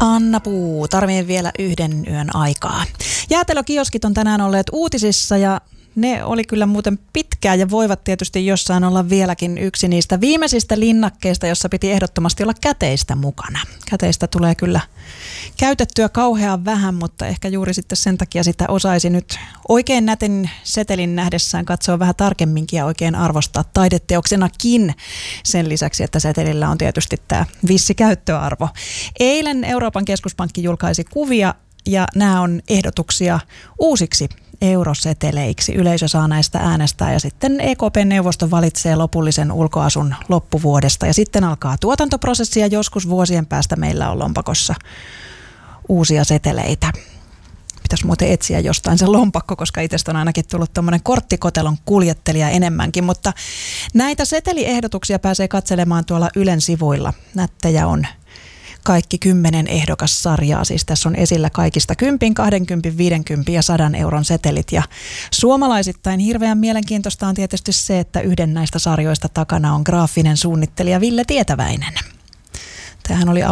Anna Puu, tarvii vielä yhden yön aikaa. Jäätelökioskit on tänään olleet uutisissa ja ne oli kyllä muuten pitkään ja voivat tietysti jossain olla vieläkin yksi niistä viimeisistä linnakkeista, jossa piti ehdottomasti olla käteistä mukana. Käteistä tulee kyllä käytettyä kauhean vähän, mutta ehkä juuri sitten sen takia sitä osaisi nyt oikein nätin setelin nähdessään katsoa vähän tarkemminkin ja oikein arvostaa taideteoksenakin sen lisäksi, että setelillä on tietysti tämä vissi käyttöarvo. Eilen Euroopan keskuspankki julkaisi kuvia ja nämä on ehdotuksia uusiksi euroseteleiksi. Yleisö saa näistä äänestää ja sitten EKP-neuvosto valitsee lopullisen ulkoasun loppuvuodesta ja sitten alkaa tuotantoprosessi ja joskus vuosien päästä meillä on lompakossa uusia seteleitä. Pitäisi muuten etsiä jostain se lompakko, koska itsestä on ainakin tullut tuommoinen korttikotelon kuljettelija enemmänkin, mutta näitä seteliehdotuksia pääsee katselemaan tuolla Ylen sivuilla. Nättejä on kaikki 10 ehdokassarjaa, siis tässä on esillä kaikista 10, 20, 50 ja 100 euron setelit. Ja suomalaisittain hirveän mielenkiintoista on tietysti se, että yhden näistä sarjoista takana on graafinen suunnittelija Ville Tietäväinen. Tämähän oli